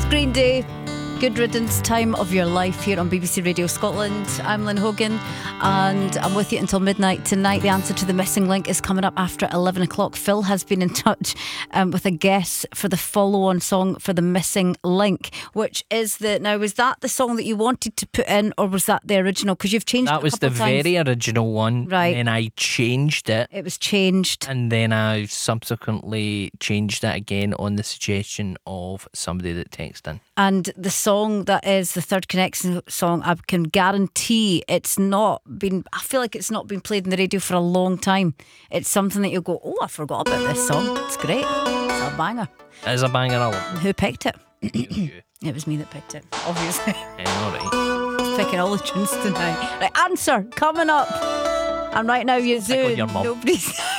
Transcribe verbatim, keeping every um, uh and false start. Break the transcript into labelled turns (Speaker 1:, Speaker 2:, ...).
Speaker 1: Green Day, Good Riddance, Time of Your Life here on B B C Radio Scotland. I'm Lynn Hogan and I'm with you until midnight tonight. The answer to the missing link is coming up after eleven o'clock. Phil has been in touch um, with a guess for the follow-on song for the missing link, which is the... Now, was that the song that you wanted to put in, or was that the original? Because you've changed
Speaker 2: That
Speaker 1: it a
Speaker 2: was the
Speaker 1: couple of times.
Speaker 2: very original one.
Speaker 1: Right.
Speaker 2: And then I changed it.
Speaker 1: It was changed.
Speaker 2: And then I subsequently changed it again on the suggestion of somebody that texted in.
Speaker 1: And the song that is the Third Connection song, I can guarantee it's not been, I feel like it's not been played on the radio for a long time. It's something that you'll go, oh, I forgot about this song. It's great. It's a banger.
Speaker 2: It is a banger. I love
Speaker 1: Who picked it?
Speaker 2: it.
Speaker 1: It was me that picked it, obviously.
Speaker 2: Yeah, alright.
Speaker 1: Picking all the tunes tonight. Right, answer coming up. And right now, you
Speaker 2: Pick on
Speaker 1: Zoo.
Speaker 2: your mum.
Speaker 1: Nobody's.